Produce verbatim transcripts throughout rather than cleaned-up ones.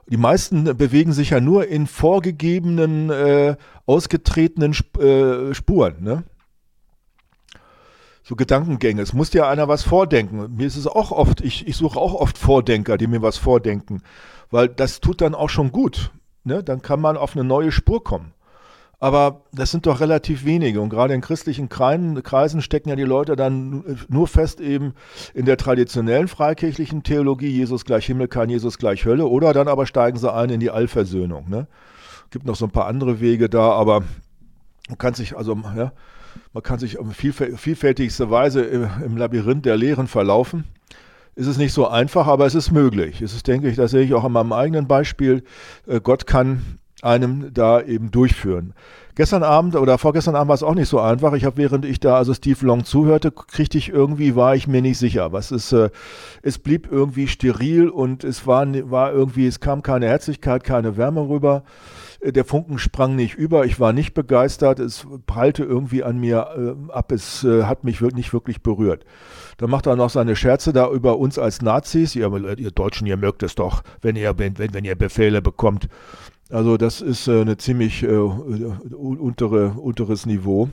Die meisten bewegen sich ja nur in vorgegebenen, äh, ausgetretenen Sp äh, Spuren, ne? So Gedankengänge. Es muss dir einer was vordenken. Mir ist es auch oft, ich, ich suche auch oft Vordenker, die mir was vordenken, weil das tut dann auch schon gut, ne? Dann kann man auf eine neue Spur kommen. Aber das sind doch relativ wenige und gerade in christlichen Kreisen stecken ja die Leute dann nur fest eben in der traditionellen freikirchlichen Theologie, Jesus gleich Himmel, kein Jesus gleich Hölle, oder dann aber steigen sie ein in die Allversöhnung, ne? Gibt noch so ein paar andere Wege da, aber man kann sich also, ja, man kann sich auf vielfäl- vielfältigste Weise im, im Labyrinth der Lehren verlaufen. Es ist nicht so einfach, aber es ist möglich. Es ist, denke ich, das sehe ich auch an meinem eigenen Beispiel. Äh, Gott kann einem da eben durchführen. Gestern Abend oder vorgestern Abend war es auch nicht so einfach. Ich habe, während ich da also Steve Long zuhörte, kriegte ich irgendwie, war ich mir nicht sicher. Was ist, äh, es blieb irgendwie steril und es war, war irgendwie, es kam keine Herzlichkeit, keine Wärme rüber. Der Funken sprang nicht über, ich war nicht begeistert, es prallte irgendwie an mir äh, ab, es äh, hat mich wirklich, nicht wirklich berührt. Dann macht er noch seine Scherze da über uns als Nazis. Ihr, ihr Deutschen, ihr mögt es doch, wenn ihr, wenn, wenn ihr Befehle bekommt. Also das ist äh, eine ziemlich äh, untere, unteres Niveau.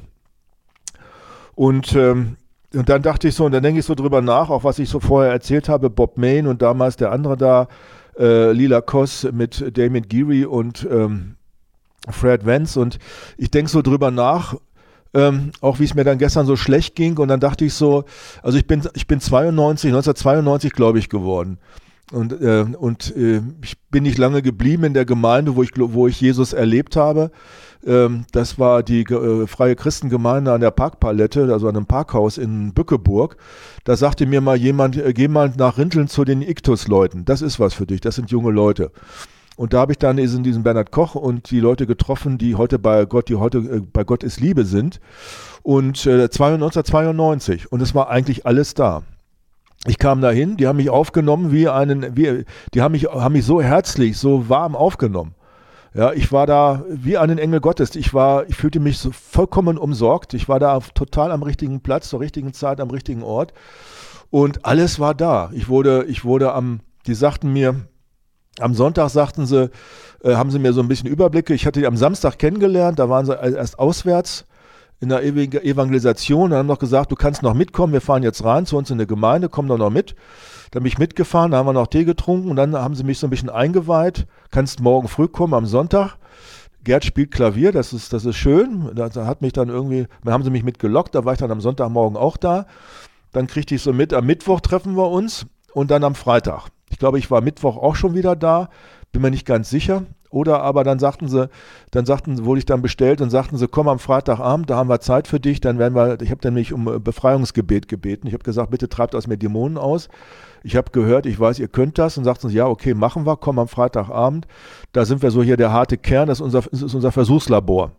Und, ähm, und dann dachte ich so, und dann denke ich so drüber nach, auch was ich so vorher erzählt habe, Bob Mayne und damals der andere da, äh, Lila Koss mit Damon Geary und ähm, Fred Vance, und ich denke so drüber nach, ähm, auch wie es mir dann gestern so schlecht ging, und dann dachte ich so, also ich bin, ich bin zweiundneunzig, neunzehnhundertzweiundneunzig gläubig geworden. Und, äh, und äh, ich bin nicht lange geblieben in der Gemeinde, wo ich, wo ich Jesus erlebt habe. Ähm, das war die äh, Freie Christengemeinde an der Parkpalette, also an einem Parkhaus in Bückeburg. Da sagte mir mal jemand, äh, geh mal nach Rinteln zu den Iktus-Leuten. Das ist was für dich, das sind junge Leute. Und da habe ich dann in diesen Bernhard Koch und die Leute getroffen, die heute bei Gott, die heute äh, bei Gott ist Liebe sind. Und äh, neunzehnhundertzweiundneunzig. Und es war eigentlich alles da. Ich kam dahin, die haben mich aufgenommen wie einen, wie, die haben mich, haben mich so herzlich, so warm aufgenommen. Ja, ich war da wie einen Engel Gottes. Ich war, ich fühlte mich so vollkommen umsorgt. Ich war da total am richtigen Platz, zur richtigen Zeit, am richtigen Ort. Und alles war da. Ich wurde, ich wurde am, die sagten mir, am Sonntag sagten sie, äh, haben sie mir so ein bisschen Überblicke. Ich hatte die am Samstag kennengelernt, da waren sie erst auswärts in der Evangelisation, dann haben noch gesagt, du kannst noch mitkommen, wir fahren jetzt rein zu uns in die Gemeinde, komm doch noch mit. Dann bin ich mitgefahren, da haben wir noch Tee getrunken und dann haben sie mich so ein bisschen eingeweiht, kannst morgen früh kommen am Sonntag. Gerd spielt Klavier, das ist, das ist schön, da hat mich dann irgendwie, dann haben sie mich mitgelockt, da war ich dann am Sonntagmorgen auch da. Dann kriegte ich so mit, am Mittwoch treffen wir uns und dann am Freitag. Ich glaube, ich war Mittwoch auch schon wieder da, bin mir nicht ganz sicher. Oder aber dann sagten sie, dann sagten, wurde ich dann bestellt und sagten sie, komm am Freitagabend, da haben wir Zeit für dich, dann werden wir, ich habe dann nämlich um Befreiungsgebet gebeten. Ich habe gesagt, bitte treibt aus mir Dämonen aus. Ich habe gehört, ich weiß, ihr könnt das, und sagten sie, ja, okay, machen wir, komm am Freitagabend. Da sind wir so hier der harte Kern, das ist unser, das ist unser Versuchslabor.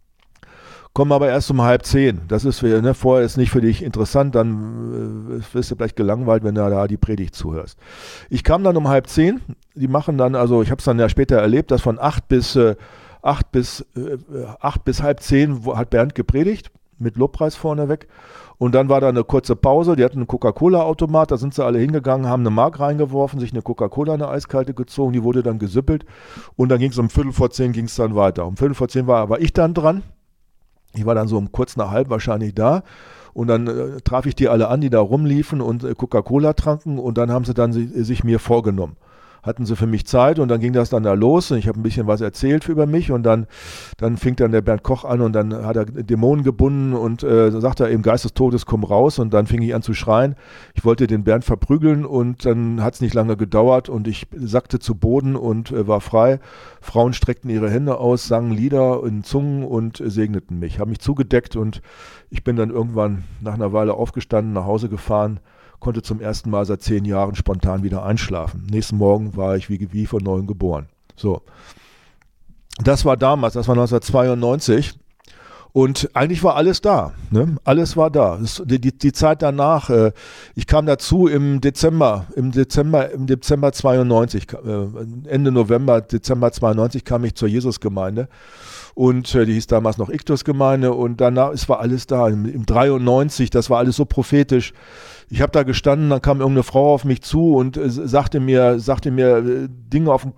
Kommen aber erst um halb zehn. Das ist für, ne, vorher ist nicht für dich interessant, dann äh, wirst du vielleicht gelangweilt, wenn du da die Predigt zuhörst. Ich kam dann um halb zehn. Die machen dann, also ich habe es dann ja später erlebt, dass von acht bis äh, acht bis äh, acht bis halb zehn hat Bernd gepredigt mit Lobpreis vorneweg. Und dann war da eine kurze Pause. Die hatten einen Coca-Cola-Automat, da sind sie alle hingegangen, haben eine Mark reingeworfen, sich eine Coca-Cola, eine eiskalte gezogen, die wurde dann gesüppelt. Und dann ging es um Viertel vor zehn ging es dann weiter. Um Viertel vor zehn war, war ich dann dran. Ich war dann so um kurz nach halb wahrscheinlich da und dann äh, traf ich die alle an, die da rumliefen und äh, Coca-Cola tranken, und dann haben sie dann si- sich mir vorgenommen. Hatten sie für mich Zeit und dann ging das dann da los und ich habe ein bisschen was erzählt über mich und dann, dann fing dann der Bernd Koch an und dann hat er Dämonen gebunden und äh, sagte er eben, Geist des Todes, komm raus, und dann fing ich an zu schreien. Ich wollte den Bernd verprügeln und dann hat es nicht lange gedauert und ich sackte zu Boden und äh, war frei. Frauen streckten ihre Hände aus, sangen Lieder in Zungen und äh, segneten mich, haben mich zugedeckt, und ich bin dann irgendwann nach einer Weile aufgestanden, nach Hause gefahren, konnte zum ersten Mal seit zehn Jahren spontan wieder einschlafen. Nächsten Morgen war ich wie, wie von neuem geboren. So. Das war damals, das war neunzehnhundertzweiundneunzig. Und eigentlich war alles da. Ne? Alles war da. Das, die, die, die Zeit danach, äh, ich kam dazu im Dezember, im Dezember, im Dezember zweiundneunzig, äh, Ende November, Dezember zweiundneunzig kam ich zur Jesusgemeinde. Und äh, die hieß damals noch Iktus-Gemeinde, und danach, es war alles da. Im, im dreiundneunzig, das war alles so prophetisch. Ich habe da gestanden, dann kam irgendeine Frau auf mich zu und äh, sagte mir, sagte mir äh, Dinge auf den